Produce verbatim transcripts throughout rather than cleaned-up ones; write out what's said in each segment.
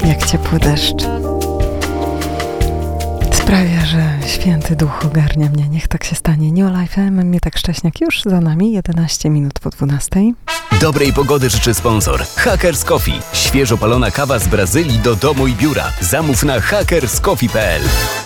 jak ciepły deszcz. Sprawia, że święty duch ogarnia mnie. Niech tak się stanie. New Life M, mnie tak Szcześniak już za nami, jedenaście minut po dwunastej. Dobrej pogody życzy sponsor Hackers Coffee. Świeżo palona kawa z Brazylii do domu i biura. Zamów na hackers coffee kropka p l.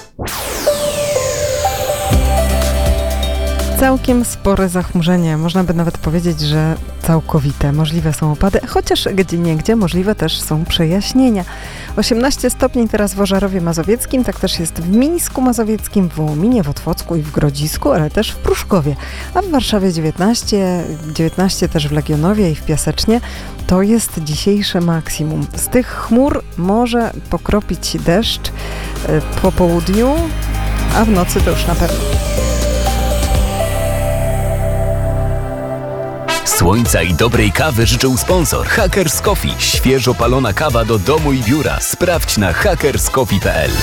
Całkiem spore zachmurzenie. Można by nawet powiedzieć, że całkowite. Możliwe są opady, chociaż gdzieniegdzie możliwe też są przejaśnienia. osiemnaście stopni teraz w Ożarowie Mazowieckim, tak też jest w Mińsku Mazowieckim, w Wołominie, w Otwocku i w Grodzisku, ale też w Pruszkowie. A w Warszawie dziewiętnaście, dziewiętnaście też w Legionowie i w Piasecznie. To jest dzisiejsze maksimum. Z tych chmur może pokropić deszcz po południu, a w nocy to już na pewno. Słońca i dobrej kawy życzył sponsor Hackers Coffee. Świeżo palona kawa do domu i biura. Sprawdź na hackers coffee kropka p l.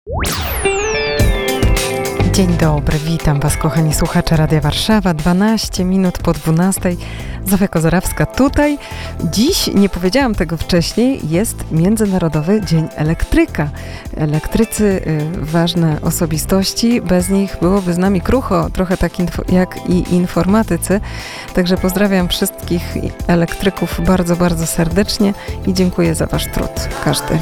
Dzień dobry, witam Was, kochani słuchacze Radia Warszawa. dwanaście minut po dwunastej. Zofia Kozarawska tutaj. Dziś, nie powiedziałam tego wcześniej, jest Międzynarodowy Dzień Elektryka. Elektrycy, y, ważne osobistości, bez nich byłoby z nami krucho, trochę tak info, jak i informatycy. Także pozdrawiam wszystkich elektryków bardzo, bardzo serdecznie i dziękuję za Wasz trud. Każdy.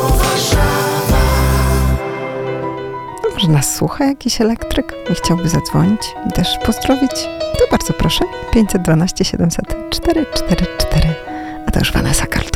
Może nas słucha jakiś elektryk i chciałby zadzwonić i też pozdrowić? To bardzo proszę. pięćset dwanaście siedemset czterysta czterdzieści cztery. A to już Vanessa Carlton.